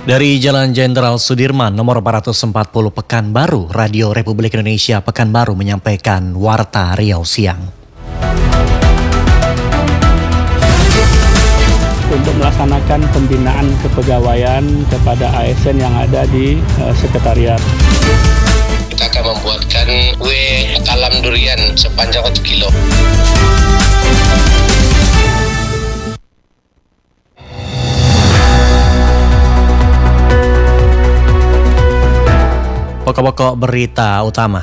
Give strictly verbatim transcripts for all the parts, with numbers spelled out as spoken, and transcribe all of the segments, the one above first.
Dari Jalan Jenderal Sudirman nomor empat ratus empat puluh Pekanbaru, Radio Republik Indonesia Pekanbaru menyampaikan Warta Riau Siang. Untuk melaksanakan pembinaan kepegawaian kepada A S N yang ada di uh, sekretariat. Kita akan membuatkan kue talam durian sepanjang satu kilo. Pokok-pokok berita utama.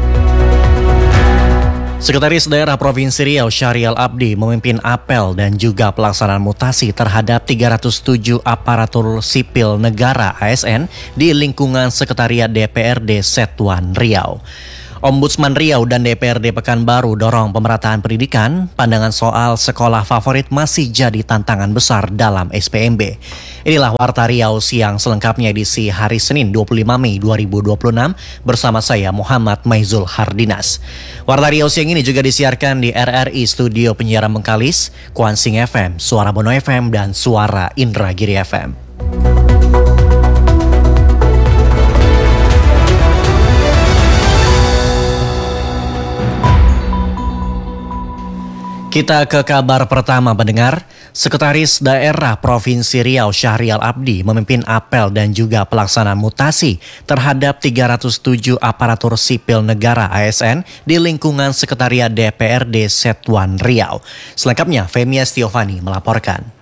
Sekretaris Daerah Provinsi Riau Syahrial Abdi memimpin apel dan juga pelaksanaan mutasi terhadap tiga ratus tujuh aparatur sipil negara A S N di lingkungan Sekretariat D P R D Setuan Riau. Ombudsman Riau dan D P R D Pekanbaru dorong pemerataan pendidikan. Pandangan soal sekolah favorit masih jadi tantangan besar dalam S P M B. Inilah Warta Riau Siang selengkapnya edisi hari Senin dua puluh lima Mei dua ribu dua puluh enam bersama saya Muhammad Maizul Hardinas. Warta Riau Siang ini juga disiarkan di R R I Studio Penyiaran Bengkalis, Kuansing F M, Suara Bono F M, dan Suara Indragiri F M. Kita ke kabar pertama pendengar. Sekretaris Daerah Provinsi Riau Syahrial Abdi memimpin apel dan juga pelaksanaan mutasi terhadap tiga ratus tujuh aparatur sipil negara A S N di lingkungan Sekretariat D P R D Setuan Riau. Selengkapnya Femi Astiovani melaporkan.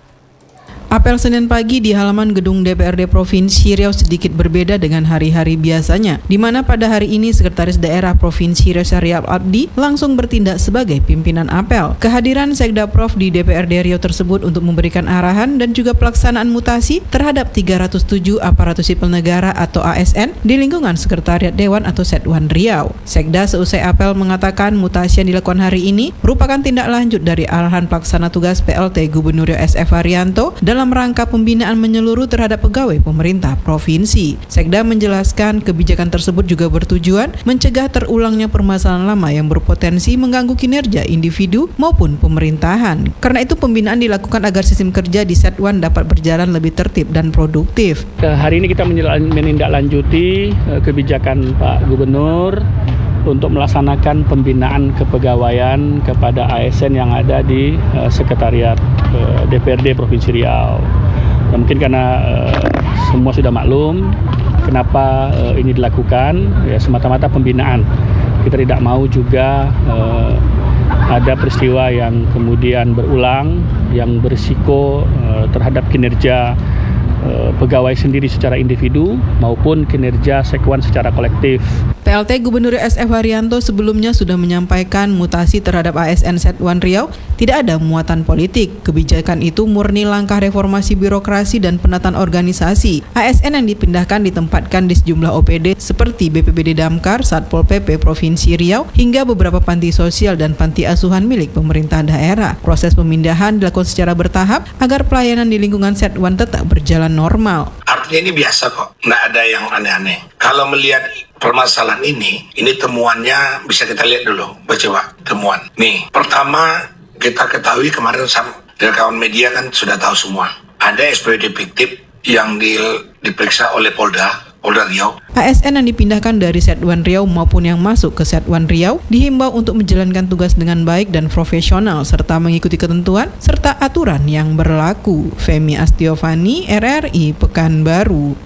Apel Senin pagi di halaman gedung D P R D Provinsi Riau sedikit berbeda dengan hari-hari biasanya, di mana pada hari ini Sekretaris Daerah Provinsi Riau Syahrial Abdi langsung bertindak sebagai pimpinan apel. Kehadiran Sekda Prof di D P R D Riau tersebut untuk memberikan arahan dan juga pelaksanaan mutasi terhadap tiga ratus tujuh aparatur sipil negara atau A S N di lingkungan Sekretariat Dewan atau Setuan Riau. Sekda seusai apel mengatakan mutasi yang dilakukan hari ini merupakan tindak lanjut dari arahan pelaksana tugas P L T Gubernur Riau S F Haryanto dalam dalam rangka pembinaan menyeluruh terhadap pegawai pemerintah provinsi. Sekda menjelaskan kebijakan tersebut juga bertujuan mencegah terulangnya permasalahan lama yang berpotensi mengganggu kinerja individu maupun pemerintahan. Karena itu pembinaan dilakukan agar sistem kerja di Setuan dapat berjalan lebih tertib dan produktif. Hari ini kita menindaklanjuti kebijakan Pak Gubernur untuk melaksanakan pembinaan kepegawaian kepada A S N yang ada di uh, Sekretariat uh, D P R D Provinsi Riau. Dan mungkin karena uh, semua sudah maklum kenapa uh, ini dilakukan, ya semata-mata pembinaan. Kita tidak mau juga uh, ada peristiwa yang kemudian berulang yang berisiko uh, terhadap kinerja uh, pegawai sendiri secara individu maupun kinerja Setuan secara kolektif. P L T Gubernur S F Haryanto sebelumnya sudah menyampaikan mutasi terhadap A S N Setuan Riau tidak ada muatan politik. Kebijakan itu murni langkah reformasi birokrasi dan penataan organisasi. A S N yang dipindahkan ditempatkan di sejumlah O P D seperti B P B D Damkar, Satpol P P Provinsi Riau, hingga beberapa panti sosial dan panti asuhan milik pemerintah daerah. Proses pemindahan dilakukan secara bertahap agar pelayanan di lingkungan Setuan tetap berjalan normal. Artinya ini biasa kok, nggak ada yang aneh-aneh. Kalau melihat permasalahan ini, ini temuannya bisa kita lihat dulu, coba temuan. Nih, pertama kita ketahui kemarin sama kawan media kan sudah tahu semua. Ada S P D fiktif yang di, diperiksa oleh Polda, Polda Riau. A S N yang dipindahkan dari Setuan Riau maupun yang masuk ke Setuan Riau dihimbau untuk menjalankan tugas dengan baik dan profesional serta mengikuti ketentuan serta aturan yang berlaku. Femi Astiovani, R R I Pekanbaru.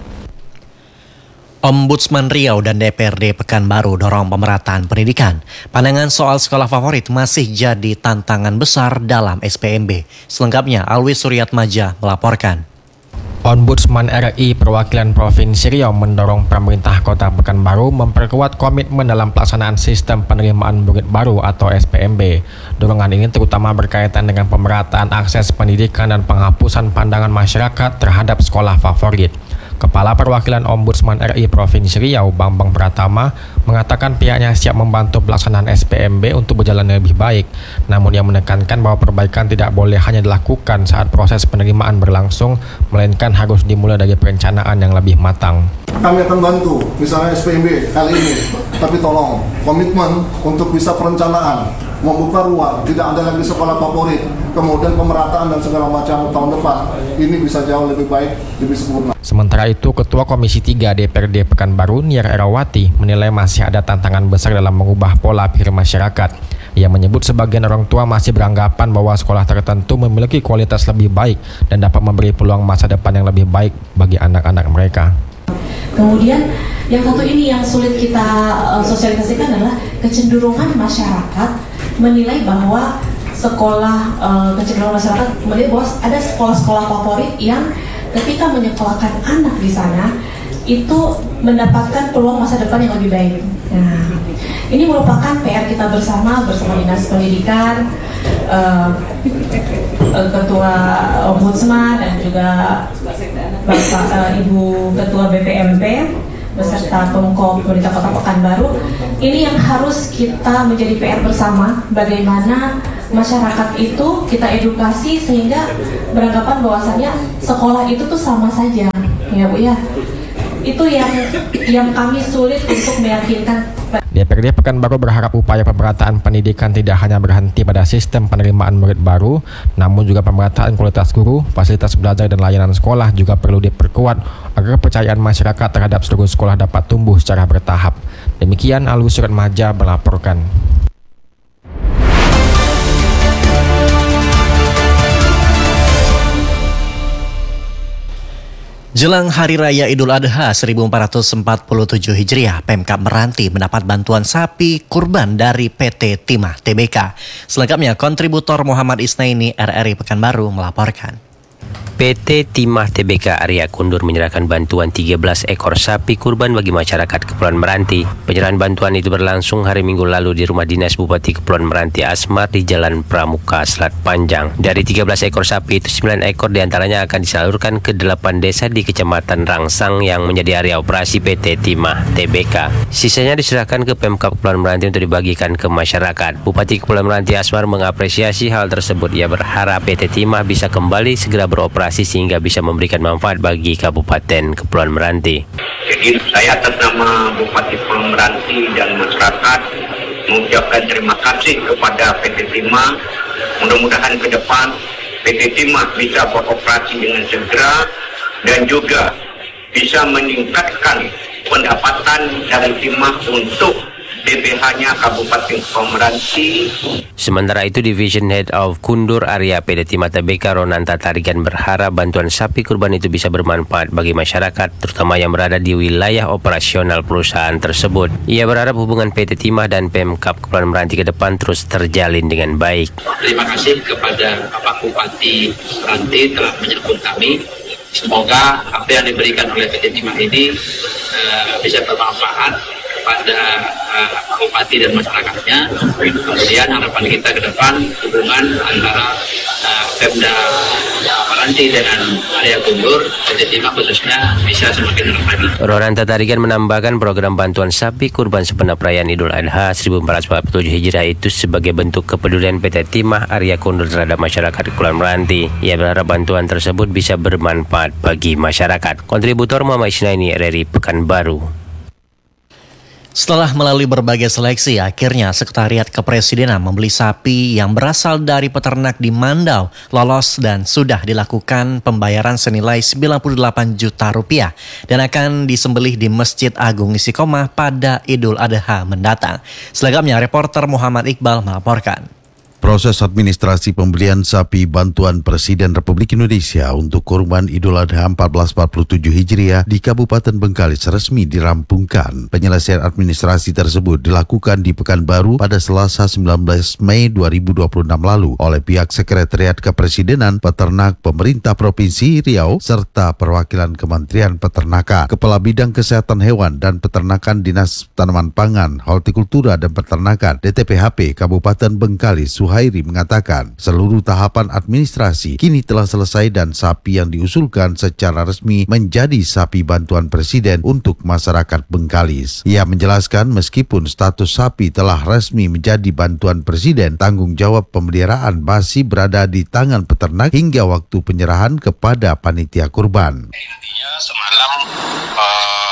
Ombudsman Riau dan D P R D Pekanbaru dorong pemerataan pendidikan. Pandangan soal sekolah favorit masih jadi tantangan besar dalam S P M B. Selengkapnya Alwi Suryatmaja melaporkan. Ombudsman R I Perwakilan Provinsi Riau mendorong pemerintah Kota Pekanbaru memperkuat komitmen dalam pelaksanaan sistem penerimaan murid baru atau S P M B. Dorongan ini terutama berkaitan dengan pemerataan akses pendidikan dan penghapusan pandangan masyarakat terhadap sekolah favorit. Kepala Perwakilan Ombudsman R I Provinsi Riau, Bambang Pratama, mengatakan pihaknya siap membantu pelaksanaan S P M B untuk berjalan lebih baik. Namun ia menekankan bahwa perbaikan tidak boleh hanya dilakukan saat proses penerimaan berlangsung, melainkan harus dimulai dari perencanaan yang lebih matang. Kami akan bantu, misalnya S P M B kali ini, tapi tolong komitmen untuk bisa perencanaan membuka ruang, tidak ada lagi sekolah favorit, kemudian pemerataan dan segala macam tahun depan, ini bisa jauh lebih baik, lebih sempurna. Sementara itu, Ketua Komisi tiga D P R D Pekanbaru, Niar Erawati, menilai masih ada tantangan besar dalam mengubah pola pikir masyarakat. Ia menyebut sebagian orang tua masih beranggapan bahwa sekolah tertentu memiliki kualitas lebih baik dan dapat memberi peluang masa depan yang lebih baik bagi anak-anak mereka. Kemudian yang satu ini yang sulit kita uh, sosialisasikan adalah kecenderungan masyarakat menilai bahwa sekolah uh, kecenderungan masyarakat menilai bahwa ada sekolah-sekolah favorit yang ketika menyekolahkan anak di sana itu mendapatkan peluang masa depan yang lebih baik. Nah, ini merupakan P R kita bersama bersama Dinas Pendidikan, uh, Ketua Ombudsman dan juga Bapak uh, Ibu Ketua B P M P beserta Pemkop Pemerintah Kota Pekanbaru. Ini yang harus kita menjadi P R bersama, bagaimana masyarakat itu kita edukasi sehingga beranggapan bahwasannya sekolah itu tuh sama saja, ya Bu ya. Itu yang yang kami sulit untuk meyakinkan. D P R D Pekanbaru berharap upaya pemerataan pendidikan tidak hanya berhenti pada sistem penerimaan murid baru, namun juga pemerataan kualitas guru, fasilitas belajar dan layanan sekolah juga perlu diperkuat agar kepercayaan masyarakat terhadap seluruh sekolah dapat tumbuh secara bertahap. Demikian Alwi Suratmaja melaporkan. Jelang Hari Raya Idul Adha seribu empat ratus empat puluh tujuh Hijriah, Pemkab Meranti mendapat bantuan sapi kurban dari P T Timah T B K. Selengkapnya, kontributor Muhammad Isnaini R R I Pekanbaru melaporkan. P T Timah T B K Arya Kundur menyerahkan bantuan tiga belas ekor sapi kurban bagi masyarakat Kepulauan Meranti. Penyerahan bantuan itu berlangsung hari Minggu lalu di Rumah Dinas Bupati Kepulauan Meranti Asmar di Jalan Pramuka, Selat Panjang. Dari tiga belas ekor sapi itu, sembilan ekor diantaranya akan disalurkan ke delapan desa di Kecamatan Rangsang yang menjadi area operasi P T Timah T B K. Sisanya diserahkan ke Pemkab Kepulauan Meranti untuk dibagikan ke masyarakat. Bupati Kepulauan Meranti Asmar mengapresiasi hal tersebut. Ia berharap P T Timah bisa kembali segera beroperasi sehingga bisa memberikan manfaat bagi Kabupaten Kepulauan Meranti. Jadi saya atas nama Bupati Kepulauan Meranti dan masyarakat mengucapkan terima kasih kepada P T Timah. Mudah-mudahan ke depan P T Timah bisa beroperasi dengan segera dan juga bisa meningkatkan pendapatan dari Timah untuk D P H-nya Kabupaten Kepulauan Meranti. Sementara itu, Division Head of Kundur Area P T Timah T B K Ronanta Tarigan berharap bantuan sapi kurban itu bisa bermanfaat bagi masyarakat, terutama yang berada di wilayah operasional perusahaan tersebut. Ia berharap hubungan P T Timah dan Pemkab Kepulauan Meranti ke depan terus terjalin dengan baik. Terima kasih kepada Bapak Bupati Meranti telah menyambut kami. Semoga apa yang diberikan oleh P T Timah ini uh, bisa bermanfaat pada uh, bupati dan masyarakatnya. Kemudian harapan kita ke depan hubungan antara uh, Pemda Meranti dengan area Kundur, P T Timah khususnya bisa semakin erat lagi. Ronanta Tarigan menambahkan program bantuan sapi kurban sepenuh perayaan Idul Adha seribu empat ratus empat puluh tujuh Hijriah itu sebagai bentuk kepedulian P T Timah area Kundur terhadap masyarakat Kepulauan Meranti. Ia berharap bantuan tersebut bisa bermanfaat bagi masyarakat. Kontributor Muhammad Isnaini R R I Pekanbaru. Setelah melalui berbagai seleksi, akhirnya Sekretariat Kepresidenan membeli sapi yang berasal dari peternak di Mandau lolos dan sudah dilakukan pembayaran senilai sembilan puluh delapan juta rupiah dan akan disembelih di Masjid Agung Istiqomah pada Idul Adha mendatang. Selengkapnya, reporter Muhammad Iqbal melaporkan. Proses administrasi pembelian sapi bantuan Presiden Republik Indonesia untuk kurban Idul Adha seribu empat ratus empat puluh tujuh Hijriah di Kabupaten Bengkalis resmi dirampungkan. Penyelesaian administrasi tersebut dilakukan di Pekanbaru pada Selasa sembilan belas Mei dua ribu dua puluh enam lalu oleh pihak Sekretariat Kepresidenan, Peternak, Pemerintah Provinsi Riau, serta perwakilan Kementerian Peternakan, Kepala Bidang Kesehatan Hewan dan Peternakan Dinas Tanaman Pangan, Hortikultura dan Peternakan D T P H P Kabupaten Bengkalis, Suhairi mengatakan seluruh tahapan administrasi kini telah selesai dan sapi yang diusulkan secara resmi menjadi sapi bantuan Presiden untuk masyarakat Bengkalis. Ia menjelaskan meskipun status sapi telah resmi menjadi bantuan Presiden, tanggung jawab pemeliharaan masih berada di tangan peternak hingga waktu penyerahan kepada panitia kurban. Intinya semalam uh, proses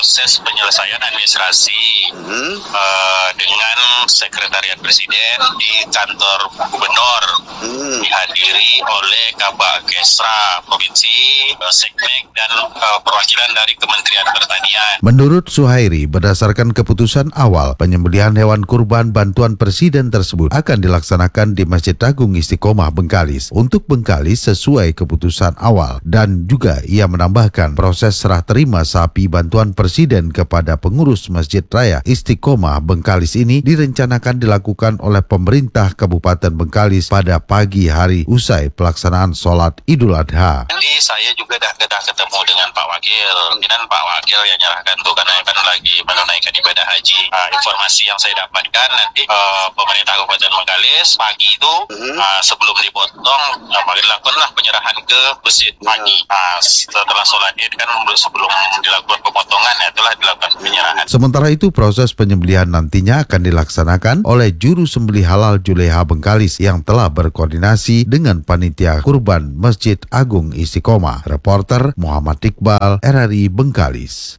proses penyelesaian administrasi hmm. uh, dengan Sekretariat Presiden di kantor Gubernur, hmm. dihadiri oleh Kabak Kesra Provinsi, uh, Sekmek, dan uh, perwakilan dari Kementerian Pertanian. Menurut Suhairi, berdasarkan keputusan awal, penyembelihan hewan kurban bantuan Presiden tersebut akan dilaksanakan di Masjid Agung Istiqomah Bengkalis untuk Bengkalis sesuai keputusan awal, dan juga ia menambahkan proses serah terima sapi bantuan Presiden kepada pengurus Masjid Raya Istiqomah Bengkalis ini direncanakan dilakukan oleh pemerintah Kabupaten Bengkalis pada pagi hari usai pelaksanaan sholat Idul Adha. Jadi saya juga dah, dah ketemu dengan Pak Wakil, kemungkinan Pak Wakil yang nyerahkan tuh karena kan lagi menunaikan ibadah haji. Uh, informasi yang saya dapatkan nanti uh, pemerintah Kabupaten Bengkalis pagi itu uh, sebelum dipotong uh, dilakukanlah penyerahan ke masjid pagi. Uh, setelah sholat Id kan sebelum dilakukan pemotongan ya telah dilakukan penyerahan. Sementara itu proses penyembelihan nantinya akan dilaksanakan oleh juru sembelih halal Juleha Bengkalis yang telah berkoordinasi dengan panitia kurban Masjid Agung Istiqomah. Reporter Muhammad Iqbal, R R I Bengkalis.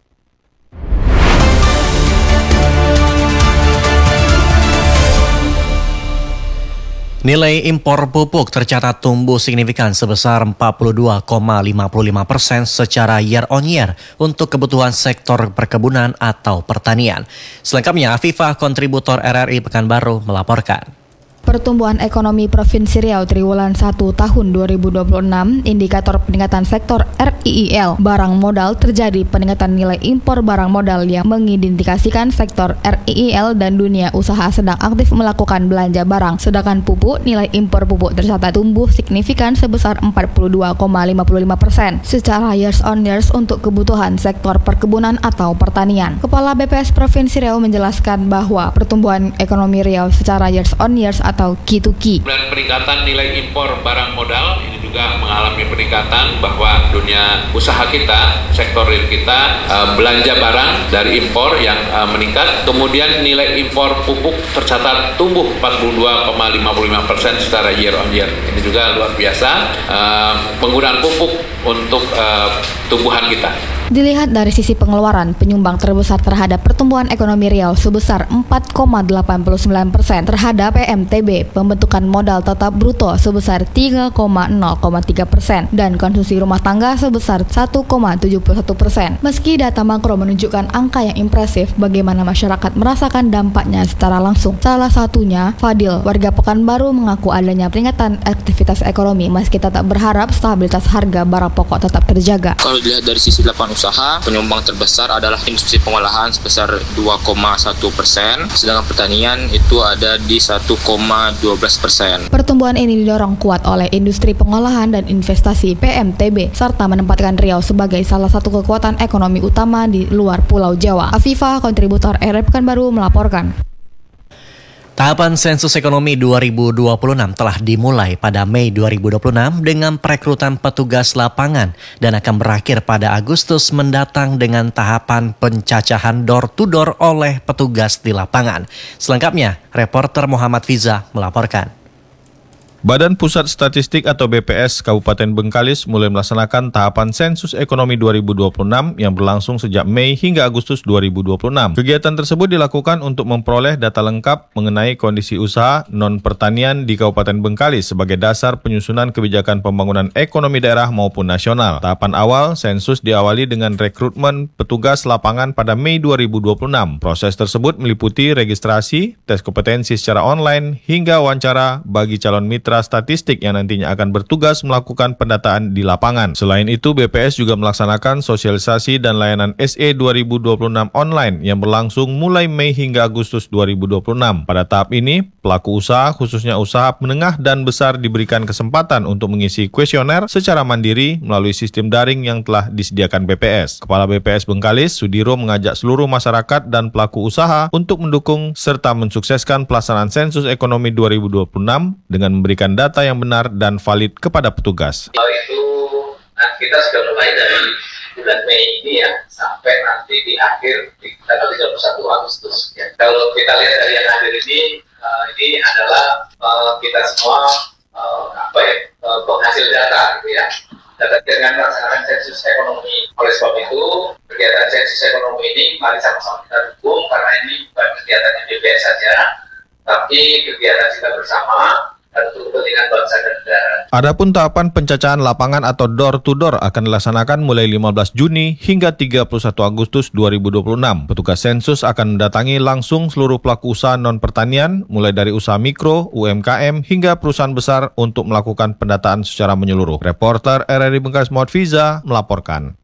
Nilai impor pupuk tercatat tumbuh signifikan sebesar empat puluh dua koma lima puluh lima persen secara year on year untuk kebutuhan sektor perkebunan atau pertanian. Selengkapnya, Afifah, kontributor R R I Pekanbaru, melaporkan. Pertumbuhan ekonomi Provinsi Riau triwulan satu tahun dua ribu dua puluh enam, indikator peningkatan sektor R I I L barang modal terjadi peningkatan nilai impor barang modal yang mengidentifikasikan sektor R I I L dan dunia usaha sedang aktif melakukan belanja barang. Sedangkan pupuk, nilai impor pupuk tercatat tumbuh signifikan sebesar empat puluh dua koma lima puluh lima persen secara years on years untuk kebutuhan sektor perkebunan atau pertanian. Kepala B P S Provinsi Riau menjelaskan bahwa pertumbuhan ekonomi Riau secara years on years atau Q to Q. Dan peningkatan nilai impor barang modal ini juga mengalami peningkatan bahwa dunia usaha kita, sektor real kita, uh, belanja barang dari impor yang uh, meningkat. Kemudian nilai impor pupuk tercatat tumbuh empat puluh dua koma lima puluh lima persen secara year on year. Ini juga luar biasa uh, penggunaan pupuk untuk uh, tumbuhan kita. Dilihat dari sisi pengeluaran, penyumbang terbesar terhadap pertumbuhan ekonomi Riau sebesar empat koma delapan puluh sembilan persen terhadap P M T B, pembentukan modal tetap bruto sebesar tiga koma nol tiga persen, dan konsumsi rumah tangga sebesar satu koma tujuh puluh satu persen. Meski data makro menunjukkan angka yang impresif, bagaimana masyarakat merasakan dampaknya secara langsung. Salah satunya, Fadil, warga Pekanbaru, mengaku adanya peningkatan aktivitas ekonomi meski tetap berharap stabilitas harga barang pokok tetap terjaga. Kalau dilihat dari sisi lapangan usaha, penyumbang terbesar adalah industri pengolahan sebesar dua koma satu persen, sedangkan pertanian itu ada di satu koma satu dua persen. Pertumbuhan ini didorong kuat oleh industri pengolahan dan investasi P M T B, serta menempatkan Riau sebagai salah satu kekuatan ekonomi utama di luar Pulau Jawa. Afifah, kontributor R R I Pekanbaru, melaporkan. Tahapan sensus ekonomi dua ribu dua puluh enam telah dimulai pada Mei dua ribu dua puluh enam dengan perekrutan petugas lapangan dan akan berakhir pada Agustus mendatang dengan tahapan pencacahan door-to-door oleh petugas di lapangan. Selengkapnya, reporter Muhammad Fiza melaporkan. Badan Pusat Statistik atau B P S Kabupaten Bengkalis mulai melaksanakan tahapan sensus ekonomi dua ribu dua puluh enam yang berlangsung sejak Mei hingga Agustus dua ribu dua puluh enam. Kegiatan tersebut dilakukan untuk memperoleh data lengkap mengenai kondisi usaha non-pertanian di Kabupaten Bengkalis sebagai dasar penyusunan kebijakan pembangunan ekonomi daerah maupun nasional. Tahapan awal sensus diawali dengan rekrutmen petugas lapangan pada Mei dua ribu dua puluh enam. Proses tersebut meliputi registrasi, tes kompetensi secara online, hingga wawancara bagi calon mitra statistik yang nantinya akan bertugas melakukan pendataan di lapangan. Selain itu, B P S juga melaksanakan sosialisasi dan layanan S E dua ribu dua puluh enam online yang berlangsung mulai Mei hingga Agustus dua ribu dua puluh enam. Pada tahap ini, pelaku usaha, khususnya usaha menengah dan besar, diberikan kesempatan untuk mengisi kuesioner secara mandiri melalui sistem daring yang telah disediakan B P S. Kepala B P S Bengkalis, Sudiro, mengajak seluruh masyarakat dan pelaku usaha untuk mendukung serta mensukseskan pelaksanaan sensus ekonomi dua ribu dua puluh enam dengan memberikan data yang benar dan valid kepada petugas. Kalau itu nah kita sudah mulai dari bulan Mei ini ya sampai nanti di akhir di tanggal tiga puluh satu Agustus. Ya. Kalau kita lihat dari yang hadir ini, uh, ini adalah uh, kita semua uh, apa ya uh, penghasil data gitu ya. dapat dengan melaksanakan sensus ekonomi. Oleh sebab itu, kegiatan sensus ekonomi ini mari sama-sama kita dukung, karena ini bukan kegiatan B P S saja, tapi kegiatan kita bersama untuk kepentingan bangsa dan negara. Adapun tahapan pencacahan lapangan atau door to door akan dilaksanakan mulai lima belas Juni hingga tiga puluh satu Agustus dua ribu dua puluh enam. Petugas sensus akan mendatangi langsung seluruh pelaku usaha non-pertanian, mulai dari usaha mikro, U M K M, hingga perusahaan besar untuk melakukan pendataan secara menyeluruh. Reporter R R I Bengkalis Muhammad Fiza melaporkan.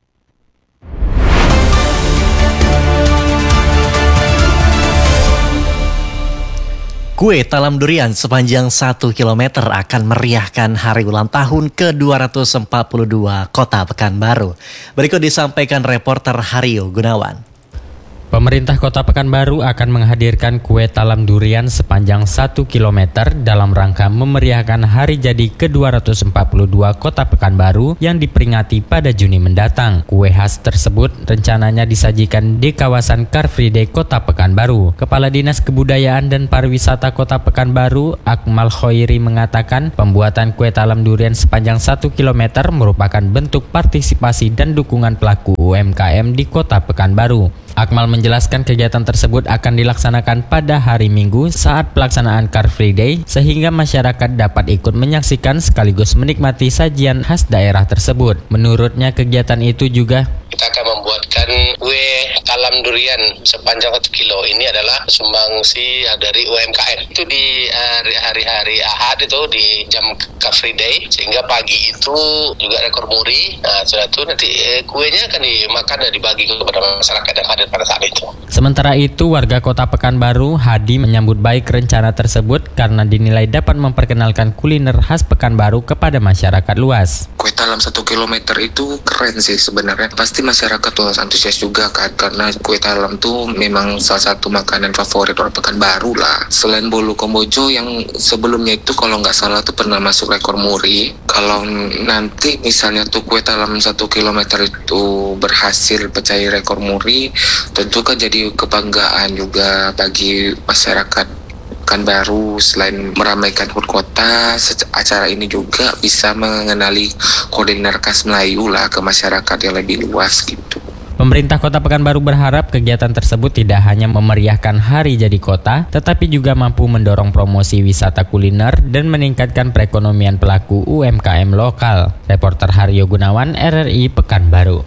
Kue talam durian sepanjang satu kilometer akan meriahkan hari ulang tahun ke dua ratus empat puluh dua Kota Pekanbaru. Berikut disampaikan reporter Hario Gunawan. Pemerintah Kota Pekanbaru akan menghadirkan kue talam durian sepanjang satu kilometer dalam rangka memeriahkan hari jadi ke dua ratus empat puluh dua Kota Pekanbaru yang diperingati pada Juni mendatang. Kue khas tersebut rencananya disajikan di kawasan Car Free Day Kota Pekanbaru. Kepala Dinas Kebudayaan dan Pariwisata Kota Pekanbaru, Akmal Khoiri, mengatakan pembuatan kue talam durian sepanjang satu kilometer merupakan bentuk partisipasi dan dukungan pelaku U M K M di Kota Pekanbaru. Akmal menjelaskan kegiatan tersebut akan dilaksanakan pada hari Minggu saat pelaksanaan Car Free Day, sehingga masyarakat dapat ikut menyaksikan sekaligus menikmati sajian khas daerah tersebut. Menurutnya kegiatan itu juga kita akan membuatkan kue talam durian sepanjang satu kilo. Ini adalah sumbangsi dari U M K M. Itu di hari-hari Ahad itu di jam Car Free Day, sehingga pagi itu juga rekor muri. Nah, setelah itu nanti eh, kuenya akan dimakan dan dibagi kepada masyarakat yang hadir pada saat itu. Sementara itu, warga Kota Pekanbaru, Hadi, menyambut baik rencana tersebut karena dinilai dapat memperkenalkan kuliner khas Pekanbaru kepada masyarakat luas. Kue talam satu kilometer itu keren sih sebenarnya. Pasti masyarakat tuh antusias juga kan, karena kue talam tuh memang salah satu makanan favorit orang Pekanbaru lah. Selain bolu Kamboja yang sebelumnya itu kalau nggak salah tuh pernah masuk rekor muri. Kalau nanti misalnya tuh kue talam satu kilometer itu berhasil pecah rekor muri, tentu kan jadi kebanggaan juga bagi masyarakat Pekanbaru. Selain meramaikan H U T kota, acara ini juga bisa mengenali kuliner khas Melayu lah ke masyarakat yang lebih luas gitu. Pemerintah Kota Pekanbaru berharap kegiatan tersebut tidak hanya memeriahkan hari jadi kota, tetapi juga mampu mendorong promosi wisata kuliner dan meningkatkan perekonomian pelaku U M K M lokal. Reporter Hario Gunawan, R R I Pekanbaru.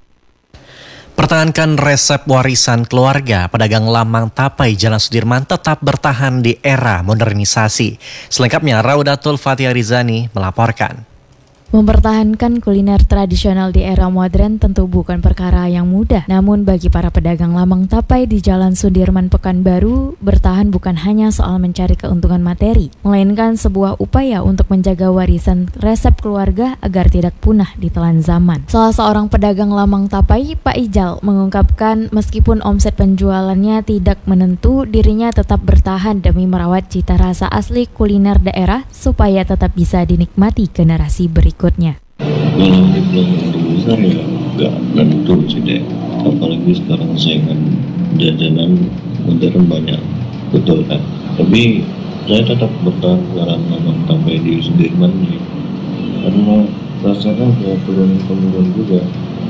Pertahankan resep warisan keluarga, pedagang lamang tapai Jalan Sudirman tetap bertahan di era modernisasi. Selengkapnya Raudatul Fathia Rizani melaporkan. Mempertahankan kuliner tradisional di era modern tentu bukan perkara yang mudah. Namun bagi para pedagang lamang tapai di Jalan Sudirman Pekanbaru, bertahan bukan hanya soal mencari keuntungan materi, melainkan sebuah upaya untuk menjaga warisan resep keluarga agar tidak punah ditelan zaman. Salah seorang pedagang lamang tapai, Pak Ijal, mengungkapkan meskipun omset penjualannya tidak menentu, dirinya tetap bertahan demi merawat cita rasa asli kuliner daerah supaya tetap bisa dinikmati generasi berikutnya. Berikutnya. Kalau dibilang untuk besar ya nggak tentu sih deh. Apalagi sekarang saingan jajanan modern banyak, betul kan. Tapi saya tetap bertahan sekarang memang sampai di Sudirman nih, karena rasanya udah turun-temurun juga.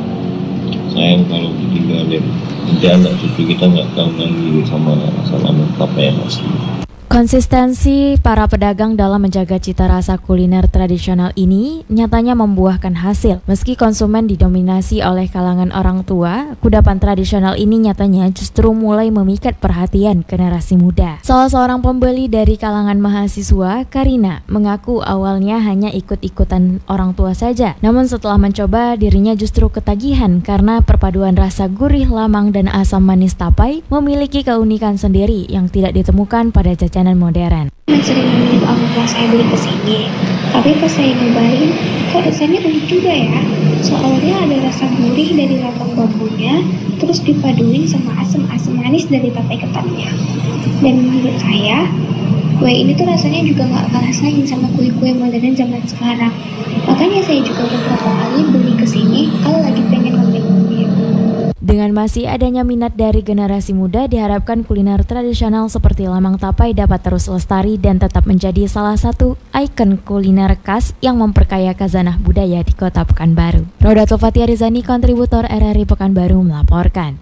Sayang kalau ditinggalin, nanti anak cucu kita nggak tahu lagi sama sama apa yang asli. Konsistensi para pedagang dalam menjaga cita rasa kuliner tradisional ini nyatanya membuahkan hasil. Meski konsumen didominasi oleh kalangan orang tua, kudapan tradisional ini nyatanya justru mulai memikat perhatian generasi muda. Salah seorang pembeli dari kalangan mahasiswa, Karina, mengaku awalnya hanya ikut-ikutan orang tua saja. Namun setelah mencoba, dirinya justru ketagihan karena perpaduan rasa gurih lamang dan asam manis tapai memiliki keunikan sendiri yang tidak ditemukan pada jajanan modern. Sering menyuruh orang tua saya beli kesini, tapi pas saya nyobain, kok rasanya unik juga ya. Soalnya ada rasa gurih dari lamang bambunya, terus dipaduin sama asam-asam manis dari tapai ketannya. Dan menurut saya, kue ini tuh rasanya juga nggak kalah saing sama kue-kue modern zaman sekarang. Makanya saya juga beberapa kali beli kesini kalau lagi pengen ngambil-ngambil. Dengan Dengan masih adanya minat dari generasi muda, diharapkan kuliner tradisional seperti lamang tapai dapat terus lestari dan tetap menjadi salah satu ikon kuliner khas yang memperkaya khazanah budaya di Kota Pekanbaru. Rodatul Fathia Rizani, kontributor R R I Pekanbaru melaporkan.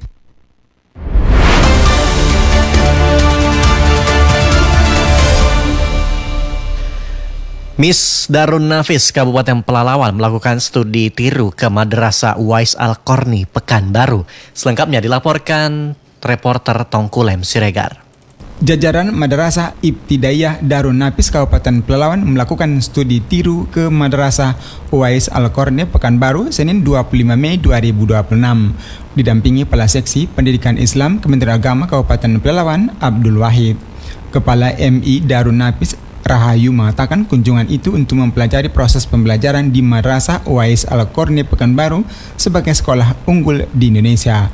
Miss Darun Nafis Kabupaten Pelalawan melakukan studi tiru ke Madrasah Uwais Al-Qarni Pekanbaru. Selengkapnya dilaporkan reporter Tongkulem Siregar. Jajaran Madrasah Ibtidaiyah Darun Nafis Kabupaten Pelalawan melakukan studi tiru ke Madrasah Uwais Al-Qarni Pekanbaru Senin dua puluh lima Mei dua ribu dua puluh enam. Didampingi Kepala Seksi Pendidikan Islam Kementerian Agama Kabupaten Pelalawan Abdul Wahid. Kepala M I Darun Nafis Rahayu mengatakan kunjungan itu untuk mempelajari proses pembelajaran di Madrasah Uwais Al-Qarni Pekanbaru sebagai sekolah unggul di Indonesia.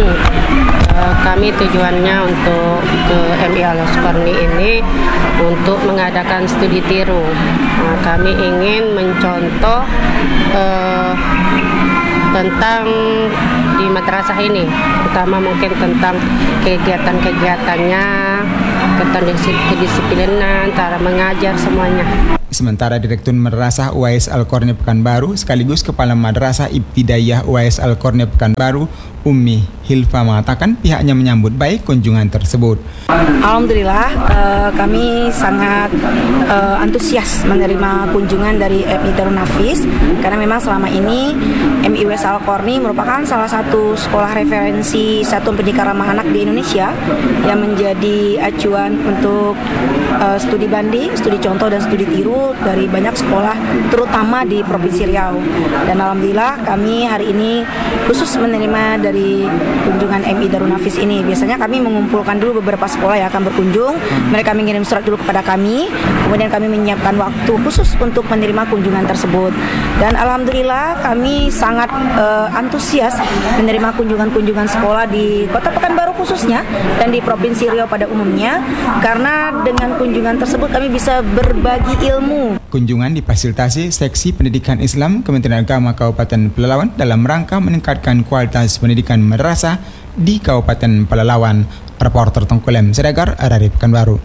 Uh, kami tujuannya untuk ke M I Al-Qarni ini untuk mengadakan studi tiru. Uh, kami ingin mencontoh uh, tentang di madrasah ini, pertama mungkin tentang kegiatan-kegiatannya, tentang kedisiplinan, cara mengajar semuanya. Sementara Direktur Madrasah Uwais Al-Qarni Pekanbaru sekaligus Kepala Madrasah Ibtidaiyah Uwais Al-Qarni Pekanbaru, Ummi Hilfa mengatakan pihaknya menyambut baik kunjungan tersebut. Alhamdulillah uh, kami sangat uh, antusias menerima kunjungan dari M I Darun Nafis karena memang selama ini M I Uwais Al-Qarni merupakan salah satu sekolah referensi satuan pendidikan ramah anak di Indonesia yang menjadi acuan untuk uh, studi banding, studi contoh dan studi tiru dari banyak sekolah terutama di Provinsi Riau. Dan alhamdulillah kami hari ini khusus menerima dari kunjungan M I Darun Nafis ini. Biasanya kami mengumpulkan dulu beberapa sekolah yang akan berkunjung. Mereka mengirim surat dulu kepada kami, kemudian kami menyiapkan waktu khusus untuk menerima kunjungan tersebut. Dan alhamdulillah kami sangat uh, antusias menerima kunjungan-kunjungan sekolah di Kota Pekanbaru khususnya dan di Provinsi Riau pada umumnya, karena dengan kunjungan tersebut kami bisa berbagi ilmu. Kunjungan difasilitasi Seksi Pendidikan Islam Kementerian Agama Kabupaten Pelalawan dalam rangka meningkatkan kualitas pendidikan madrasah di Kabupaten Pelalawan. Reporter Tongkulem Siregar, R R I Pekanbaru.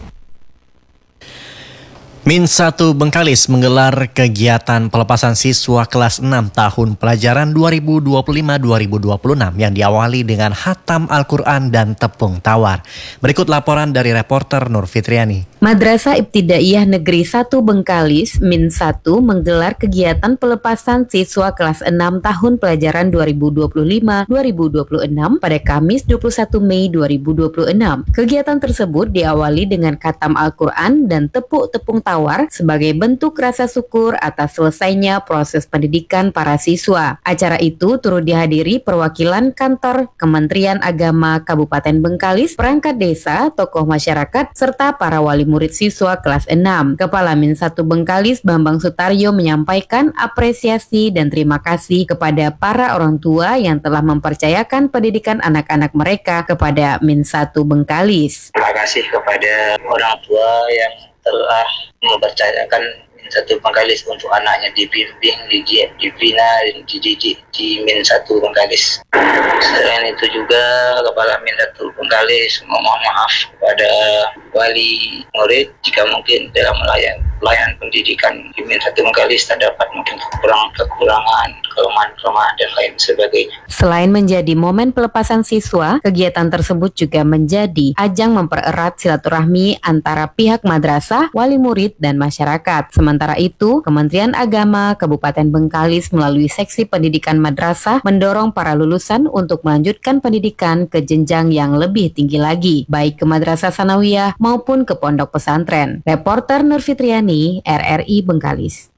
Min satu Bengkalis menggelar kegiatan pelepasan siswa kelas enam tahun pelajaran dua ribu dua puluh lima dua ribu dua puluh enam yang diawali dengan khatam Al-Quran dan tepung tawar. Berikut laporan dari reporter Nur Fitriani. Madrasah Ibtidaiyah Negeri satu Bengkalis Min satu menggelar kegiatan pelepasan siswa kelas enam tahun pelajaran dua ribu dua puluh lima dua ribu dua puluh enam pada Kamis dua puluh satu Mei dua ribu dua puluh enam. Kegiatan tersebut diawali dengan khatam Al-Quran dan tepuk tepung tawar sebagai bentuk rasa syukur atas selesainya proses pendidikan para siswa. Acara itu turut dihadiri perwakilan kantor Kementerian Agama Kabupaten Bengkalis, perangkat desa, tokoh masyarakat, serta para wali murid siswa kelas enam. Kepala Min satu Bengkalis Bambang Sutaryo menyampaikan apresiasi dan terima kasih kepada para orang tua yang telah mempercayakan pendidikan anak-anak mereka kepada Min satu Bengkalis. Terima kasih kepada orang tua yang telah mempercayakan Min satu Bengkalis untuk anaknya dibimbing, dibina, dan dididik di Min satu Bengkalis. Selain itu juga Kepala Min satu Bengkalis memohon maaf kepada wali murid jika mungkin dalam melayan pelayanan pendidikan di Min satu Bengkalis terdapat mungkin kekurangan-kekurangan, kelemahan-kelemahan dan lain sebagainya. Selain menjadi momen pelepasan siswa, kegiatan tersebut juga menjadi ajang mempererat silaturahmi antara pihak madrasah, wali murid, dan masyarakat. Sementara itu, Kementerian Agama Kabupaten Bengkalis melalui Seksi Pendidikan Madrasah mendorong para lulusan untuk melanjutkan pendidikan ke jenjang yang lebih tinggi lagi, baik ke madrasah sanawiyah maupun ke pondok pesantren. Reporter Nur Fitriani, R R I Bengkalis.